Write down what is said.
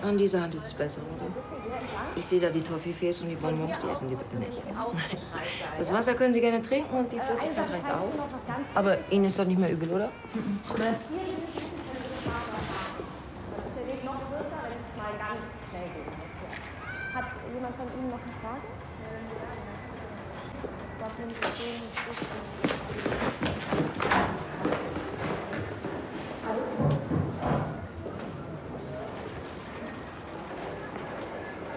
An dieser Hand ist es besser, oder? Ich sehe da die Toffifees und die Bonbons, die essen Sie bitte nicht. Das Wasser können Sie gerne trinken und die Flüssigkeit reicht auch. Aber Ihnen ist doch nicht mehr übel, oder? Oder? Hat jemand von Ihnen noch eine Frage?